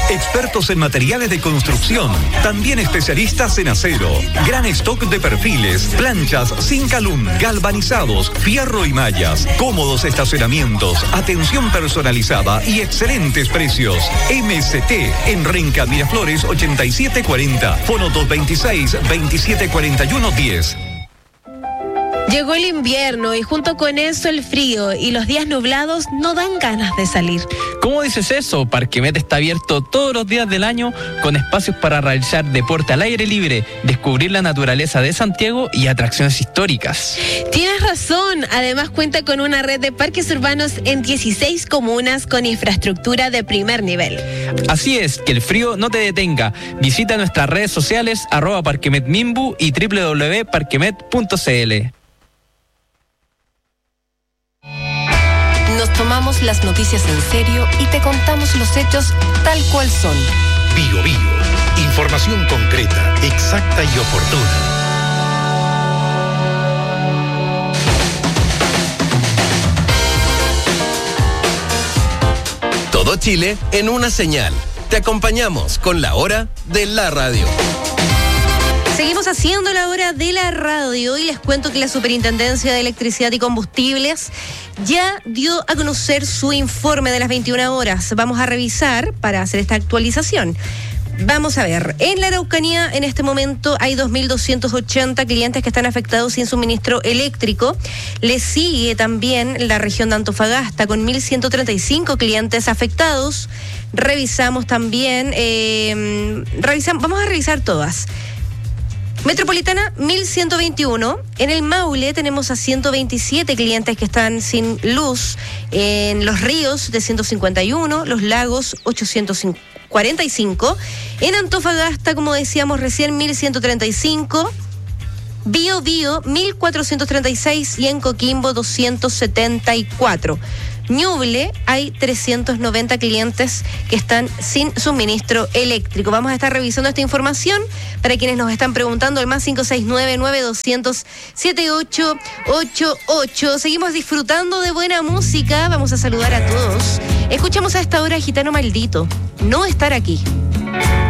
Expertos en materiales de construcción, también especialistas en acero. Gran stock de perfiles, planchas sin calum, galvanizados, fierro y mallas, cómodos estacionamientos, atención personalizada y excelentes precios. MST en Renca Miraflores 8740, fono 226-2741-10. Llegó el invierno y junto con eso el frío y los días nublados no dan ganas de salir. ¿Cómo dices eso? Parquemet está abierto todos los días del año con espacios para realizar deporte al aire libre, descubrir la naturaleza de Santiago y atracciones históricas. Tienes razón, además cuenta con una red de parques urbanos en 16 comunas con infraestructura de primer nivel. Así es, que el frío no te detenga. Visita nuestras redes sociales @parquemetmimbu y www.parquemet.cl. Nos tomamos las noticias en serio y te contamos los hechos tal cual son. Bio Bio. Información concreta, exacta y oportuna. Todo Chile en una señal. Te acompañamos con la hora de la radio. Seguimos haciendo la hora de la radio y les cuento que la Superintendencia de Electricidad y Combustibles ya dio a conocer su informe de las 21 horas. Vamos a revisar para hacer esta actualización. Vamos a ver, en la Araucanía en este momento hay 2.280 clientes que están afectados sin suministro eléctrico. Le sigue también la región de Antofagasta con 1.135 clientes afectados. Revisamos también, vamos a revisar todas. Metropolitana, 1.121. En el Maule tenemos a 127 clientes que están sin luz. En Los Ríos, de 151. Los Lagos, 845. En Antofagasta, como decíamos recién, 1.135. Bio Bio, 1.436. Y en Coquimbo, 274. Ñuble, hay 390 clientes que están sin suministro eléctrico. Vamos a estar revisando esta información para quienes nos están preguntando, el más 569-9200-7888. Seguimos disfrutando de buena música. Vamos a saludar a todos. Escuchamos a esta hora Gitano Maldito, No Estar Aquí.